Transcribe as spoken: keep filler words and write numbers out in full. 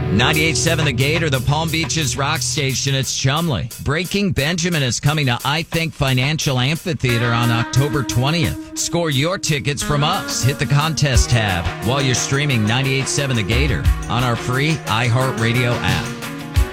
ninety-eight point seven The Gator, the Palm Beaches rock station. It's Chumley. Breaking Benjamin is coming to I Think Financial Amphitheater on October twentieth. Score your tickets from us. Hit the contest tab while you're streaming ninety-eight point seven The Gator on our free iHeartRadio app.